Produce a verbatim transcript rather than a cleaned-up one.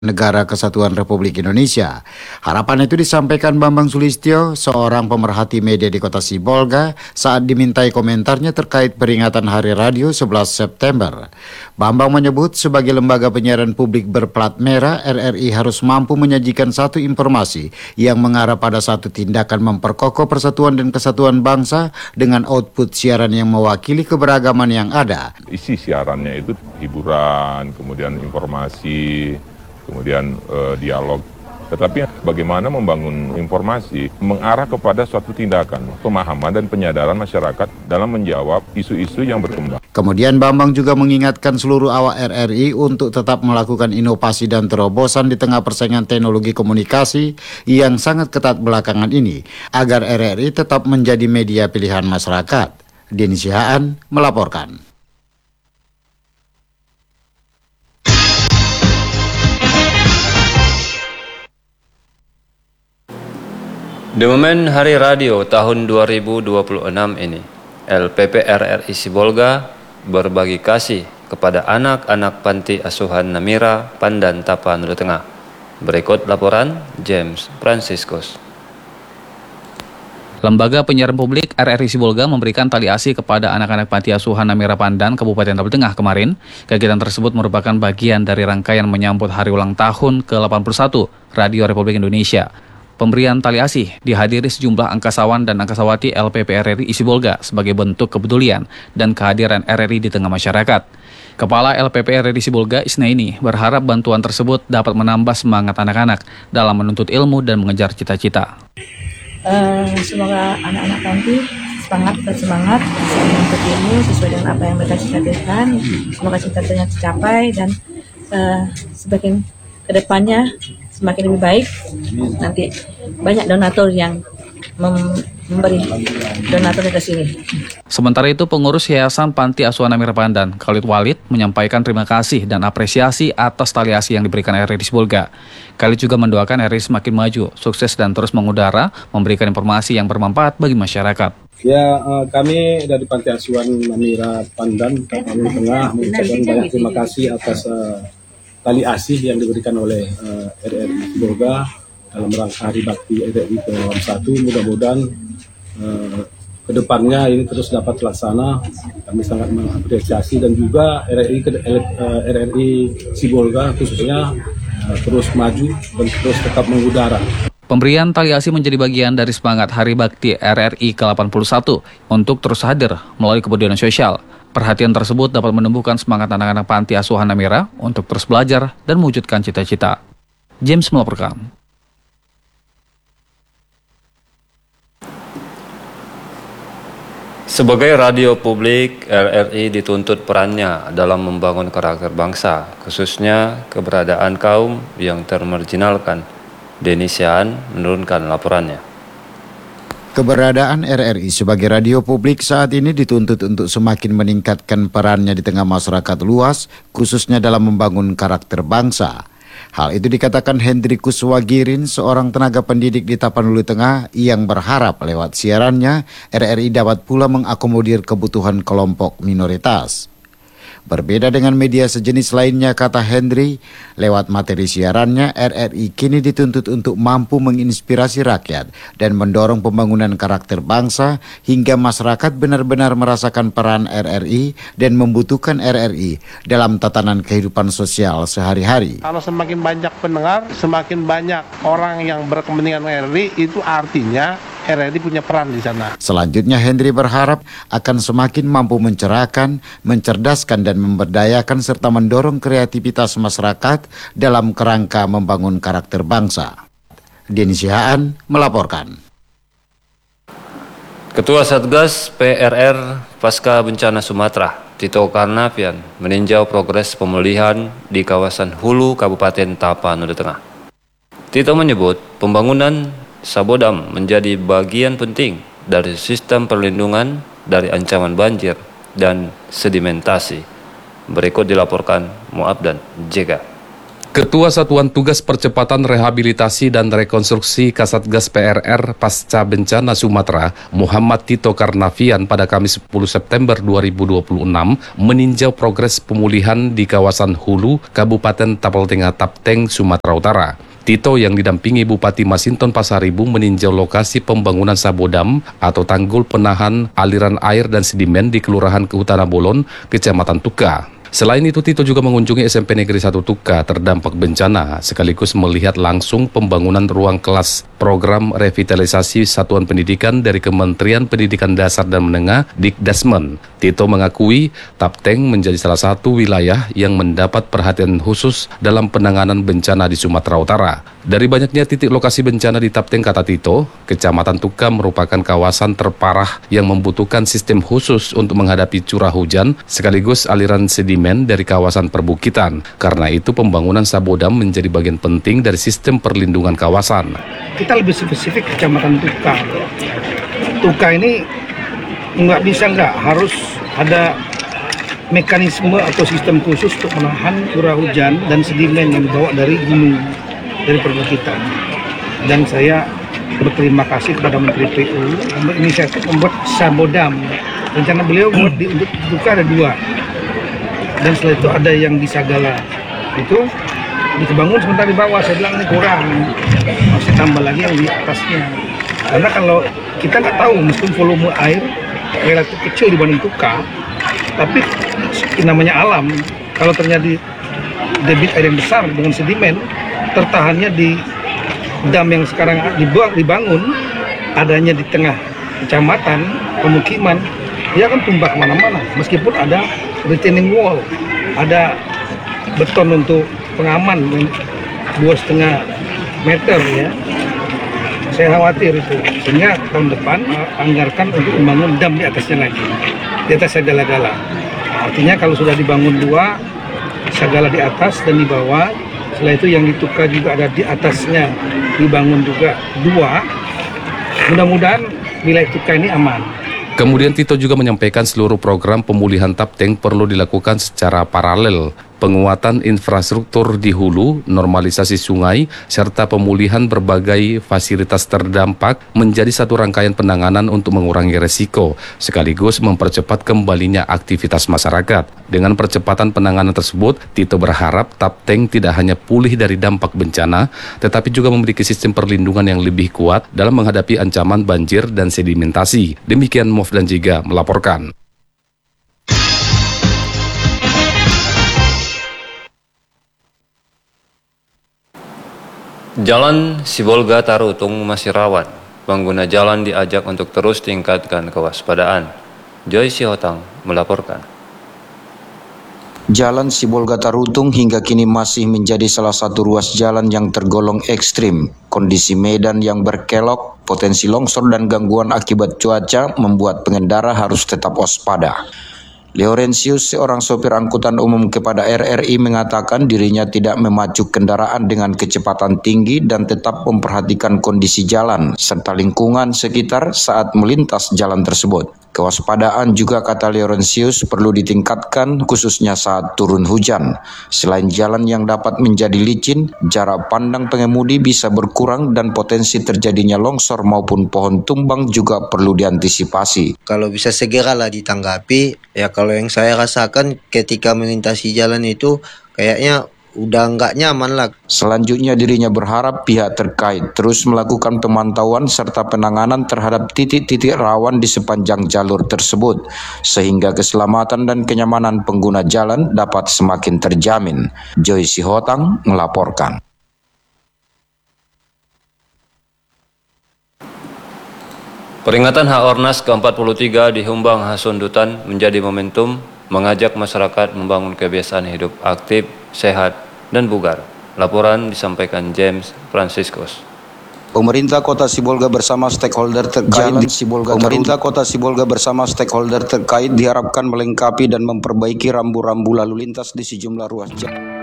Negara Kesatuan Republik Indonesia. Harapan itu disampaikan Bambang Sulistyo, seorang pemerhati media di kota Sibolga, saat dimintai komentarnya terkait peringatan Hari Radio sebelas September. Bambang menyebut sebagai lembaga penyiaran publik berplat merah, R R I harus mampu menyajikan satu informasi yang mengarah pada satu tindakan memperkokoh persatuan dan kesatuan bangsa dengan output siaran yang mewakili keberagaman yang ada. Isi siarannya itu hiburan, kemudian informasi, kemudian eh, dialog. Tetapi bagaimana membangun informasi mengarah kepada suatu tindakan, pemahaman dan penyadaran masyarakat dalam menjawab isu-isu yang berkembang. Kemudian Bambang juga mengingatkan seluruh awak R R I untuk tetap melakukan inovasi dan terobosan di tengah persaingan teknologi komunikasi yang sangat ketat belakangan ini, agar R R I tetap menjadi media pilihan masyarakat. Denny Sihaan melaporkan. Di momen Hari Radio tahun dua ribu dua puluh enam ini, L P P R R I Sibolga berbagi kasih kepada anak-anak panti asuhan Namira, Pandan, Tapa, Nusa Tengah. Berikut laporan James Franciscus. Lembaga Penyiaran Publik R R I Sibolga memberikan tali asi kepada anak-anak panti asuhan Namira Pandan, Kabupaten Tapa Tengah kemarin. Kegiatan tersebut merupakan bagian dari rangkaian menyambut hari ulang tahun ke delapan puluh satu Radio Republik Indonesia. Pemberian tali asih dihadiri sejumlah angkasawan dan angkasawati L P P R R I Sibolga sebagai bentuk kepedulian dan kehadiran R R I di tengah masyarakat. Kepala L P P R R I Sibolga Isnaini berharap bantuan tersebut dapat menambah semangat anak-anak dalam menuntut ilmu dan mengejar cita-cita. Uh, semoga anak-anak panti semangat dan semangat menuntut ilmu sesuai dengan apa yang mereka cita-citakan. Semoga cita-citanya tercapai dan uh, sebagian kedepannya semakin lebih baik. Nanti banyak donatur yang mem- memberi donatur ke sini. Sementara itu, pengurus Yayasan Panti Asuhan Namira Pandan, Khalid Walid, menyampaikan terima kasih dan apresiasi atas tali asih yang diberikan R R I Sibolga. Khalid juga mendoakan R R I semakin maju, sukses dan terus mengudara, memberikan informasi yang bermanfaat bagi masyarakat. Ya, uh, kami dari Panti Asuhan Namira Pandan, Kabupaten Tengah, mengucapkan banyak terima kasih atas uh, tali asih yang diberikan oleh uh, R R I Sibolga dalam rangka Hari Bakti R R I ke delapan puluh satu. Mudah-mudahan uh, ke depannya ini terus dapat terlaksana. Kami sangat mengapresiasi dan juga R R I uh, R R I Sibolga khususnya uh, terus maju dan terus tetap mengudara. Pemberian tali asih menjadi bagian dari semangat Hari Bakti R R I ke delapan puluh satu untuk terus hadir melalui kepedulian sosial. Perhatian tersebut dapat menumbuhkan semangat anak-anak panti asuhan Namira untuk terus belajar dan mewujudkan cita-cita. James melaporkan. Sebagai radio publik, R R I dituntut perannya dalam membangun karakter bangsa, khususnya keberadaan kaum yang termarginalkan. Denny Sihaan menurunkan laporannya. Keberadaan R R I sebagai radio publik saat ini dituntut untuk semakin meningkatkan perannya di tengah masyarakat luas, khususnya dalam membangun karakter bangsa. Hal itu dikatakan Hendrikus Wagirin, seorang tenaga pendidik di Tapanuli Tengah, yang berharap lewat siarannya R R I dapat pula mengakomodir kebutuhan kelompok minoritas. Berbeda dengan media sejenis lainnya, kata Hendri, lewat materi siarannya R R I kini dituntut untuk mampu menginspirasi rakyat dan mendorong pembangunan karakter bangsa hingga masyarakat benar-benar merasakan peran R R I dan membutuhkan R R I dalam tatanan kehidupan sosial sehari-hari. Kalau semakin banyak pendengar, semakin banyak orang yang berkepentingan R R I, itu artinya R R I punya peran di sana. Selanjutnya Hendri berharap akan semakin mampu mencerahkan, mencerdaskan dan memberdayakan serta mendorong kreativitas masyarakat dalam kerangka membangun karakter bangsa. Denny Sihaan melaporkan. Ketua Satgas P R R Pasca Bencana Sumatera, Tito Karnavian, meninjau progres pemulihan di kawasan Hulu, Kabupaten Tapa, Nusa Tengah. Tito menyebut pembangunan Sabodam menjadi bagian penting dari sistem perlindungan dari ancaman banjir dan sedimentasi. Berikut dilaporkan Muab dan Jega. Ketua Satuan Tugas Percepatan Rehabilitasi dan Rekonstruksi Kasatgas P R R Pasca Bencana Sumatera, Muhammad Tito Karnavian pada Kamis sepuluh September dua ribu dua puluh enam meninjau progres pemulihan di kawasan Hulu, Kabupaten Tapal Tengah Tapteng, Sumatera Utara. Tito yang didampingi Bupati Masinton Pasaribu meninjau lokasi pembangunan Sabodam atau tanggul penahan aliran air dan sedimen di Kelurahan Kehutana Bolon, Kecamatan Tuka. Selain itu, Tito juga mengunjungi S M P Negeri satu Tuka terdampak bencana, sekaligus melihat langsung pembangunan ruang kelas program revitalisasi satuan pendidikan dari Kementerian Pendidikan Dasar dan Menengah Dikdasmen. Tito mengakui Tapteng menjadi salah satu wilayah yang mendapat perhatian khusus dalam penanganan bencana di Sumatera Utara. Dari banyaknya titik lokasi bencana di Tapteng, kata Tito, Kecamatan Tuka merupakan kawasan terparah yang membutuhkan sistem khusus untuk menghadapi curah hujan sekaligus aliran sedimen dari kawasan perbukitan. Karena itu pembangunan Sabodam menjadi bagian penting dari sistem perlindungan kawasan. Kita lebih spesifik Kecamatan Tuka. Tuka ini nggak bisa nggak harus ada mekanisme atau sistem khusus untuk menahan curah hujan dan sedimen yang dibawa dari gunung, dari perbukitan. Dan saya berterima kasih kepada Menteri P U untuk inisiatif membuat Sabodam. Rencana beliau buat di untuk Tuka ada dua. Dan setelah itu ada yang di Sagala itu dibangun sebentar di bawah. Saya bilang ini kurang, masih tambah lagi yang di atasnya. Karena kalau kita nggak tahu, meskipun volume air relatif kecil dibanding Tuka, tapi namanya alam, kalau terjadi debit air yang besar dengan sedimen, tertahannya di dam yang sekarang dibangun, adanya di tengah kecamatan, pemukiman, dia akan tumbah kemana-mana, meskipun ada retaining wall, ada beton untuk pengaman dua setengah meter ya. Saya khawatir itu, sehingga tahun depan anggarkan untuk membangun dam di atasnya lagi, di atas Sagala-gala. Artinya kalau sudah dibangun dua, Sagala di atas dan di bawah, setelah itu yang di Tuka juga ada di atasnya dibangun juga dua, mudah-mudahan wilayah Tuka ini aman. Kemudian Tito juga menyampaikan seluruh program pemulihan Tapteng perlu dilakukan secara paralel. Penguatan infrastruktur di hulu, normalisasi sungai, serta pemulihan berbagai fasilitas terdampak menjadi satu rangkaian penanganan untuk mengurangi resiko, sekaligus mempercepat kembalinya aktivitas masyarakat. Dengan percepatan penanganan tersebut, Tito berharap Tapteng tidak hanya pulih dari dampak bencana, tetapi juga memiliki sistem perlindungan yang lebih kuat dalam menghadapi ancaman banjir dan sedimentasi. Demikian Mofdan Jiga melaporkan. Jalan Sibolga Tarutung masih rawan. Pengguna jalan diajak untuk terus tingkatkan kewaspadaan. Joy Sihotang melaporkan. Jalan Sibolga Tarutung hingga kini masih menjadi salah satu ruas jalan yang tergolong ekstrim. Kondisi medan yang berkelok, potensi longsor dan gangguan akibat cuaca membuat pengendara harus tetap waspada. Leorentius, seorang sopir angkutan umum kepada R R I, mengatakan dirinya tidak memacu kendaraan dengan kecepatan tinggi dan tetap memperhatikan kondisi jalan serta lingkungan sekitar saat melintas jalan tersebut. Kewaspadaan juga, kata Leorentius, perlu ditingkatkan khususnya saat turun hujan. Selain jalan yang dapat menjadi licin, jarak pandang pengemudi bisa berkurang dan potensi terjadinya longsor maupun pohon tumbang juga perlu diantisipasi. Kalau bisa segeralah ditanggapi, ya kalau yang saya rasakan ketika melintasi jalan itu kayaknya udah nggak nyaman lah. Selanjutnya dirinya berharap pihak terkait terus melakukan pemantauan serta penanganan terhadap titik-titik rawan di sepanjang jalur tersebut sehingga keselamatan dan kenyamanan pengguna jalan dapat semakin terjamin. Joy Sihotang melaporkan. Peringatan H-Ornas ke empat puluh tiga di Humbang Hasundutan menjadi momentum mengajak masyarakat membangun kebiasaan hidup aktif, sehat, dan bugar. Laporan disampaikan James Franciscus. Pemerintah Kota Sibolga bersama stakeholder terkait di Sibolga Pemerintah Kota Sibolga bersama stakeholder terkait diharapkan melengkapi dan memperbaiki rambu-rambu lalu lintas di sejumlah ruas jalan.